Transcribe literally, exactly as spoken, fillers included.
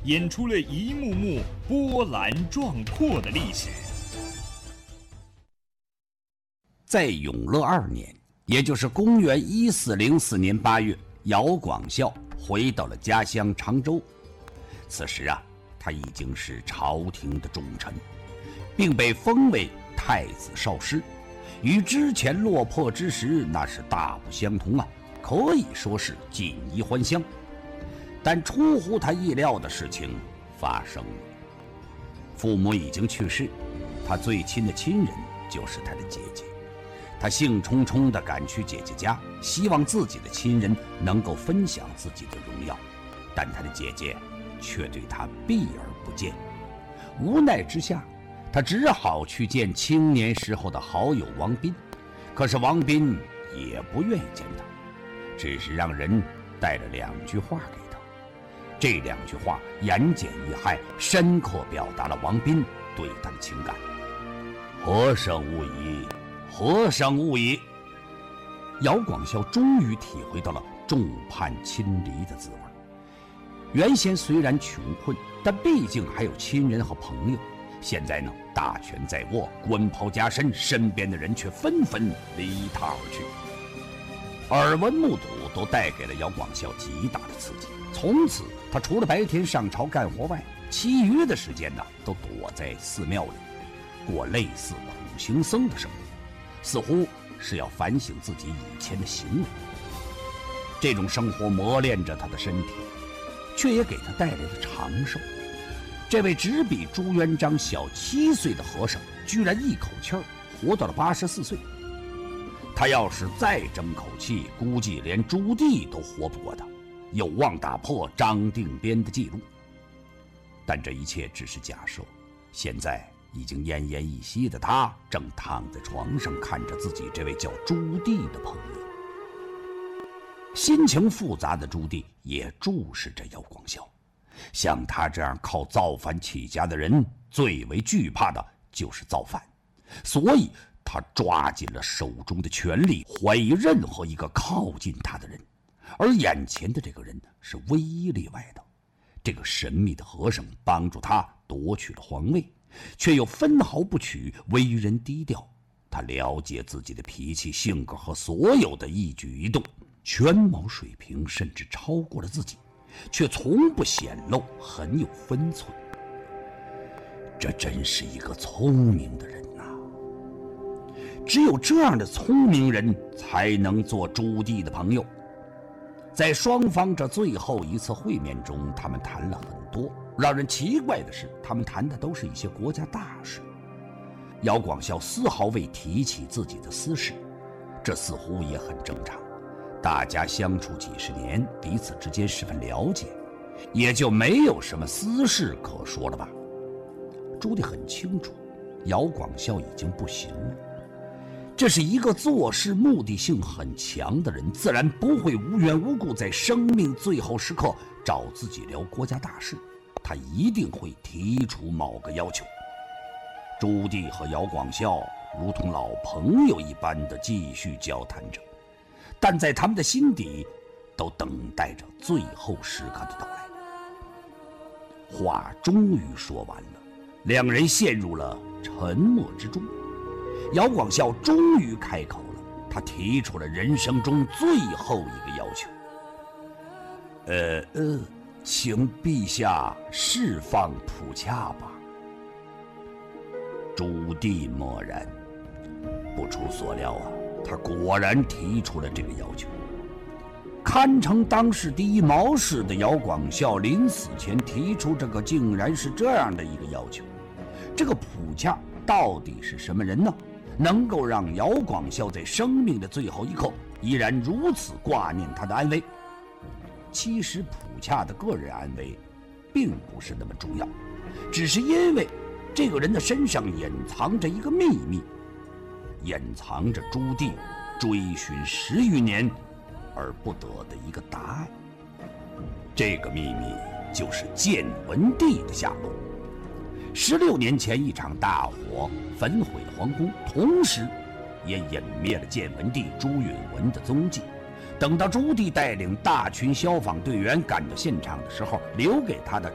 演出了一幕幕波澜壮阔的历史。 在永乐二年，也就是公元一四零四年八月，姚广孝回到了家乡常州。此时啊，他已经是朝廷的重臣，并被封为太子少师，与之前落魄之时那是大不相同啊，可以说是锦衣还乡。但出乎他意料的事情发生了，父母已经去世，他最亲的亲人就是他的姐姐。他兴冲冲地赶去姐姐家，希望自己的亲人能够分享自己的荣耀，但他的姐姐却对他避而不见。无奈之下，他只好去见青年时候的好友王斌。可是王斌也不愿意见他，只是让人带了两句话给他。这两句话言简意赅，深刻表达了王斌对他的情感。和尚勿疑，和尚勿疑。姚广孝终于体会到了众叛亲离的滋味。原先虽然穷困，但毕竟还有亲人和朋友。现在呢，大权在握，官袍加身，身边的人却纷纷离他而去。耳闻目睹都带给了姚广孝极大的刺激。从此，他除了白天上朝干活外，其余的时间呢，都躲在寺庙里，过类似苦行僧的生活，似乎是要反省自己以前的行为。这种生活磨练着他的身体，却也给他带来了长寿。这位只比朱元璋小七岁的和尚，居然一口气儿活到了八十四岁。他要是再争口气，估计连朱棣都活不过他，有望打破张定边的记录。但这一切只是假设，现在已经奄奄一息的他，正躺在床上看着自己这位叫朱棣的朋友。心情复杂的朱棣也注视着姚广孝。像他这样靠造反起家的人，最为惧怕的就是造反，所以他抓紧了手中的权力，怀疑任何一个靠近他的人。而眼前的这个人是唯一例外的。这个神秘的和尚帮助他夺取了皇位，却又分毫不取，为人低调。他了解自己的脾气、性格和所有的一举一动，权谋水平甚至超过了自己，却从不显露，很有分寸。这真是一个聪明的人呐！只有这样的聪明人才能做朱棣的朋友。在双方这最后一次会面中，他们谈了很多。让人奇怪的是，他们谈的都是一些国家大事。姚广孝丝毫未提起自己的私事，这似乎也很正常。大家相处几十年，彼此之间十分了解，也就没有什么私事可说了吧。朱棣很清楚，姚广孝已经不行了。这是一个做事目的性很强的人，自然不会无缘无故在生命最后时刻找自己聊国家大事，他一定会提出某个要求。朱棣和姚广孝如同老朋友一般的继续交谈着，但在他们的心底都等待着最后时刻的到来。话终于说完了，两人陷入了沉默之中。姚广孝终于开口了，他提出了人生中最后一个要求。呃呃，请陛下释放普洽吧。朱棣默然，不出所料啊，他果然提出了这个要求。堪称当世第一毛士的姚广孝临死前提出这个，竟然是这样的一个要求。这个普洽到底是什么人呢？能够让姚广孝在生命的最后一刻依然如此挂念他的安危？其实普洽的个人安危并不是那么重要，只是因为这个人的身上隐藏着一个秘密，隐藏着朱棣追寻十余年而不得的一个答案。这个秘密就是建文帝的下落。十六年前一场大火焚毁了皇宫，同时也湮灭了建文帝朱允文的踪迹。等到朱棣带领大群消防队员赶到现场的时候，留给他的